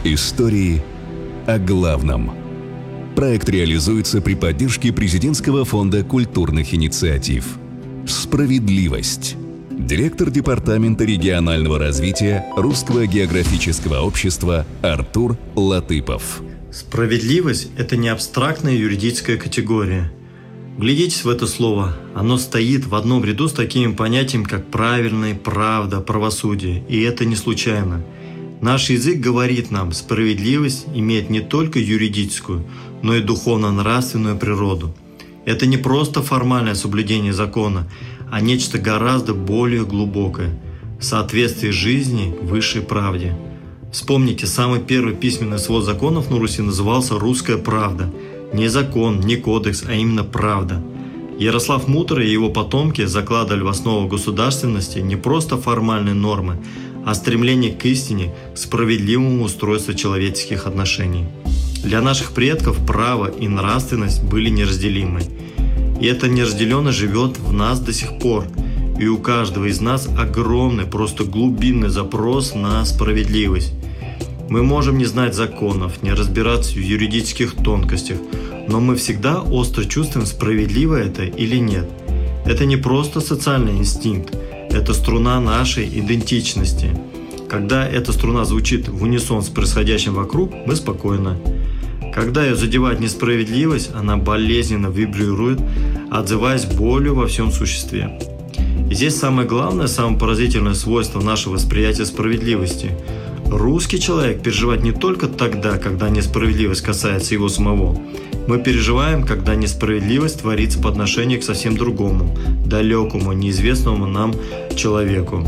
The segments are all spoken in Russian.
Истории о главном. Проект реализуется при поддержке Президентского фонда культурных инициатив. Справедливость. Директор Департамента регионального развития Русского географического общества Артур Латыпов. Справедливость – это не абстрактная юридическая категория. Вглядитесь в это слово. Оно стоит в одном ряду с такими понятиями, как правильное, правда, правосудие. И это не случайно. Наш язык говорит нам, справедливость имеет не только юридическую, но и духовно-нравственную природу. Это не просто формальное соблюдение закона, а нечто гораздо более глубокое – соответствие жизни высшей правде. Вспомните, самый первый письменный свод законов на Руси назывался «Русская правда». Не закон, не кодекс, а именно правда. Ярослав Мудрый и его потомки закладывали в основу государственности не просто формальные нормы, а стремление к истине, к справедливому устройству человеческих отношений. Для наших предков право и нравственность были неразделимы. И эта неразделенность живет в нас до сих пор. И у каждого из нас огромный, просто глубинный запрос на справедливость. Мы можем не знать законов, не разбираться в юридических тонкостях, но мы всегда остро чувствуем, справедливо это или нет. Это не просто социальный инстинкт, это струна нашей идентичности. Когда эта струна звучит в унисон с происходящим вокруг, мы спокойны. Когда ее задевает несправедливость, она болезненно вибрирует, отзываясь болью во всем существе. И здесь самое главное, самое поразительное свойство нашего восприятия справедливости. Русский человек переживает не только тогда, когда несправедливость касается его самого. Мы переживаем, когда несправедливость творится по отношению к совсем другому, далекому, неизвестному нам человеку.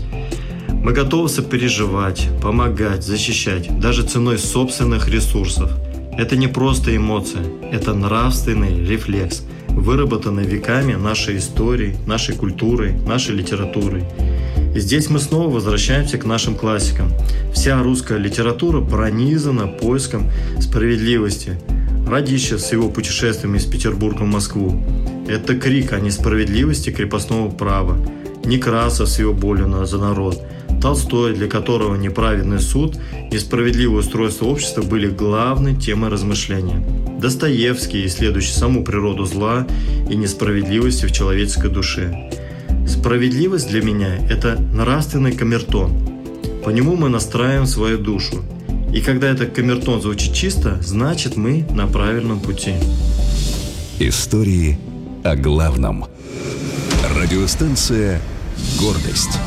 Мы готовы сопереживать, помогать, защищать, даже ценой собственных ресурсов. Это не просто эмоция, это нравственный рефлекс, выработанный веками нашей истории, нашей культурой, нашей литературой. И здесь мы снова возвращаемся к нашим классикам. Вся русская литература пронизана поиском справедливости. Радищев с его путешествиями из Петербурга в Москву – это крик о несправедливости крепостного права. Некрасов с его болью за народ. Толстой, для которого неправедный суд и справедливое устройство общества были главной темой размышления. Достоевский, исследующий саму природу зла и несправедливости в человеческой душе. Справедливость для меня – это нравственный камертон. По нему мы настраиваем свою душу. И когда этот камертон звучит чисто, значит мы на правильном пути. Истории о главном. Радиостанция «Гордость».